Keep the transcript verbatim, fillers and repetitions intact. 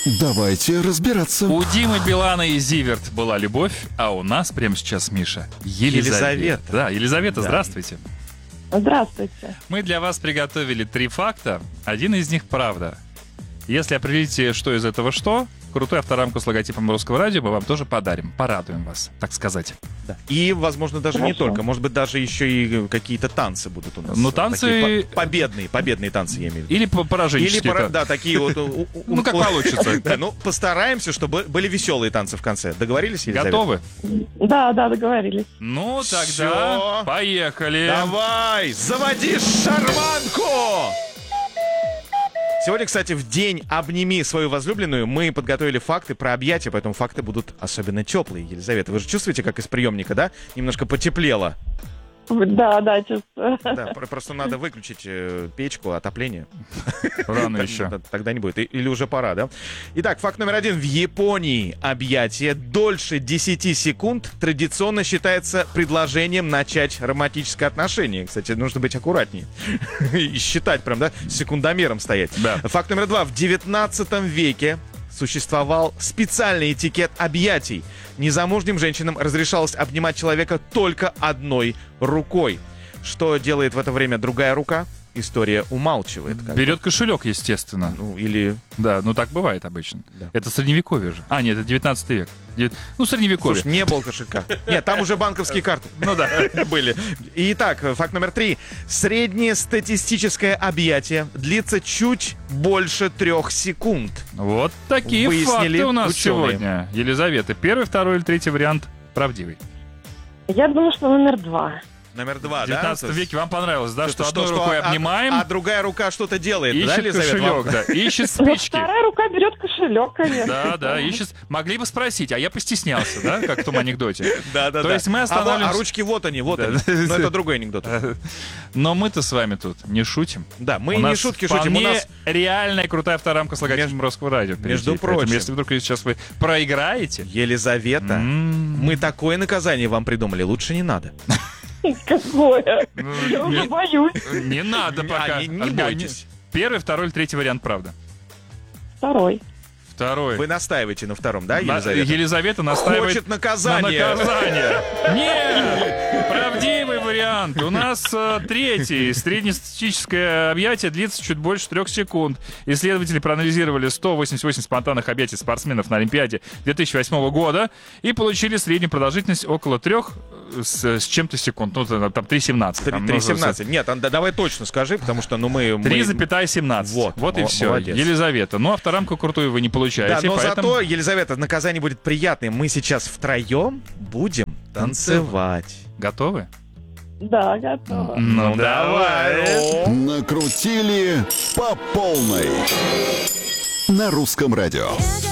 Давайте разбираться. У Димы Билана и Зиверт была любовь, а у нас прямо сейчас, Миша, Елизавета. Елизавета. Да, Елизавета, Да. здравствуйте. Здравствуйте. Мы для вас приготовили три факта. Один из них правда. Если определите, что из этого что, крутую авторамку с логотипом Русского радио мы вам тоже подарим. Порадуем вас, так сказать. Да. И, возможно, даже не Хорошо. только. Может быть, даже еще и какие-то танцы будут у нас. Ну, танцы- Такие по- победные, победные танцы, я имею в виду. Или по- Или, пораженческие. пора- та- да, такие вот... у- у- Ну, как у- получится. Да, ну, постараемся, чтобы были веселые танцы в конце. Договорились, Елизавета? Готовы? Да, да, договорились. Ну, тогда Всё. поехали. Давай, заводи шарманку! Сегодня, кстати, в день «Обними свою возлюбленную» мы подготовили факты про объятия, поэтому факты будут особенно теплые. Елизавета, вы же чувствуете, как из приемника, да? Немножко потеплело. Да, да, чувствую. Да, про- просто надо выключить э, печку, отопление. Рано Так, еще. да, Тогда не будет. И- Или уже пора, да? Итак, факт номер один. В Японии объятие дольше десяти секунд традиционно считается предложением начать романтическое отношение. Кстати, нужно быть аккуратнее. И считать прям, да? С секундомером стоять. Да. Факт номер два. В девятнадцатом веке существовал специальный этикет объятий. Незамужним женщинам разрешалось обнимать человека только одной рукой. Что делает в это время другая рука? История умалчивает. как бы. Берет кошелек, естественно. Ну, или... Да, ну так бывает обычно. Да. Это средневековье же. А, нет, это девятнадцатый век. Дев- Ну, средневековье. Слушай, не было кошелька. Нет, там уже банковские карты. Ну да. Были. Итак, факт номер три. Среднее статистическое объятие длится чуть больше трех секунд. Вот такие Выяснили факты у нас ученые. сегодня. Елизавета, первый, второй или третий вариант правдивый? Я думаю, что номер два. Номер два, В да? девятнадцатом веке вам понравилось, да, что, Что- одной что- рукой а- обнимаем, А, другая рука что-то делает, да, ищет Елизавета? кошелек, Вам- да, ищет Ну, спички. вторая рука берет кошелек, конечно. Да, да, ищет. Могли бы спросить, а я постеснялся, да, как в том анекдоте. Да, да, То да. есть мы А, во- останавливаемся- а ручки вот они, вот Да. они. Но это другой анекдот. Но мы-то с вами тут не шутим. Да, мы У не нас шутки шутим, у вполне нас... реальная крутая авторамка с логотипом Русского радио. впереди. между Поэтому, прочим. если вдруг сейчас вы проиграете... Елизавета, м, мы такое наказание вам придумали, лучше не надо. Какое? ну, Я уже не, боюсь. не надо А, пока. не- не А, бойтесь. Первый, второй или третий вариант, правда? Второй. Второй. Вы настаиваете на втором, да, На- Елизавета? Елизавета настаивает Хочет на наказание. наказание. Нет! Правдивый вариант. У нас э, третий. Среднестатистическое объятие длится чуть больше трех секунд. Исследователи проанализировали сто восемьдесят восемь спонтанных объятий спортсменов на Олимпиаде две тысячи восьмого года и получили среднюю продолжительность около трех с, с чем-то секунд. Ну, там там три семнадцать. Там, ну, три семнадцать. Нет, а, да, давай точно скажи, потому что, ну, мы... мы- три семнадцать. Вот, Вот и мо- все. молодец. Елизавета. Ну, авторамку крутую вы не получаете. Да, но поэтому... зато, Елизавета, наказание будет приятным. Мы сейчас втроем будем танцевать. Готовы? Да, готова. Ну, давай. Накрутили по полной. На русском радио.